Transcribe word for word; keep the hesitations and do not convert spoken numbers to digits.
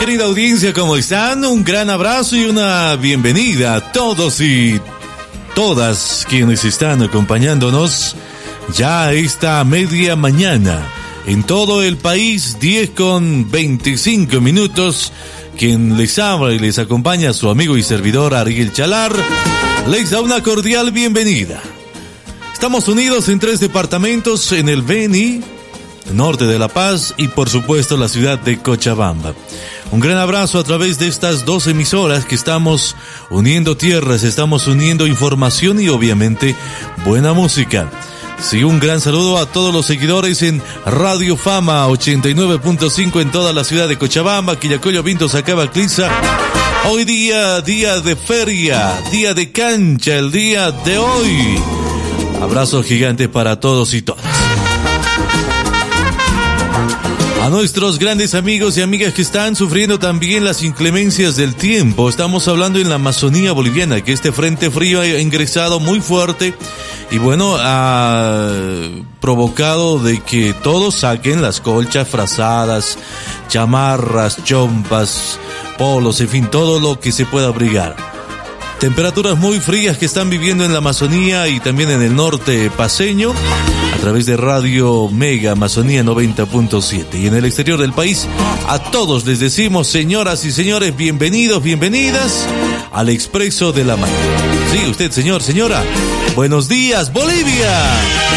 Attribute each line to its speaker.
Speaker 1: Querida audiencia, ¿cómo están? Un gran abrazo y una bienvenida a todos y todas quienes están acompañándonos ya esta media mañana en todo el país, diez con veinticinco minutos. Quien les habla y les acompaña, su amigo y servidor Ariel Chalar, les da una cordial bienvenida. Estamos unidos en tres departamentos, en el Beni, norte de La Paz y por supuesto la ciudad de Cochabamba. Un gran abrazo a través de estas dos emisoras que estamos uniendo tierras, estamos uniendo información y obviamente buena música. Sí, un gran saludo a todos los seguidores en Radio Fama ochenta y nueve punto cinco en toda la ciudad de Cochabamba, Quillacollo, Vinto, Sacaba, Clisa. Hoy día, día de feria, día de cancha, el día de hoy. Abrazo gigante para todos y todas. A nuestros grandes amigos y amigas que están sufriendo también las inclemencias del tiempo. Estamos hablando en la Amazonía boliviana, que este frente frío ha ingresado muy fuerte y bueno, ha provocado de que todos saquen las colchas, frazadas, chamarras, chompas, polos, en fin, todo lo que se pueda abrigar. Temperaturas muy frías que están viviendo en la Amazonía y también en el norte paceño a través de Radio Mega Amazonía noventa punto siete. Y en el exterior del país, a todos les decimos, señoras y señores, bienvenidos, bienvenidas al Expreso de la Mañana. Sí, usted, señor, señora. Buenos días, Bolivia.